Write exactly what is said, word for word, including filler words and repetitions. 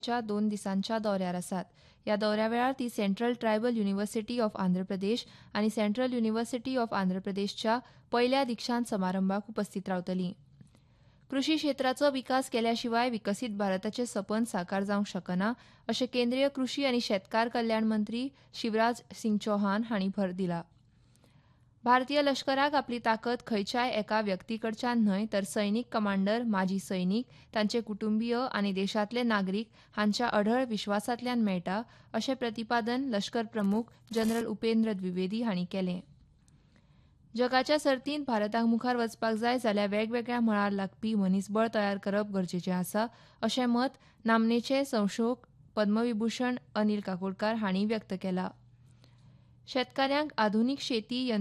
च्या दोन दिसांच्या दौऱ्यार आसात. ह्या दौऱ्या वेळार ती central tribal university of Andhra प्रदेश आनी सेंट्रल युनिव्हर्सिटी ऑफ आंध्र प्रदेशच्या पयल्या दिक्षांत समारंभाक उपस्थित रावतलीं. कृशी क्षेत्राचो विकास केल्या शिवाय विकसीत भारताचें सपन साकार जावंक शकना अशें केंद्रीय कृशी आनी शेतकार कल्याण मंत्री शिवराज सिंग चौहान हांणी भर दिला. भारतीय लश्कराक आपली ताकद खंयच्याय एका व्यक्ती कडच्यान न्हय तर सैनीक कमांडर, माजी सैनीक, तांचे कुटुंबीय आनी देशांतले नागरीक हांच्या अढळ विश्वासांतल्यान मेळटा अशें प्रतिपादन लश्कर प्रमुख जनरल उपेंद्र द्विवेदी हांणी केलें. जगाच्या सर्तींत भारताक मुखार वचपाक जाय जाल्यार वेगवेगळ्या मळार लागपी मनीसबळ तयार करप गरजेचें आसा अशें मत नामनेचे संशोधक पद्मविभूषण अनिल काकोडकार हांणी व्यक्त केलां. शेतकाऱ्यांक आधुनीक शेती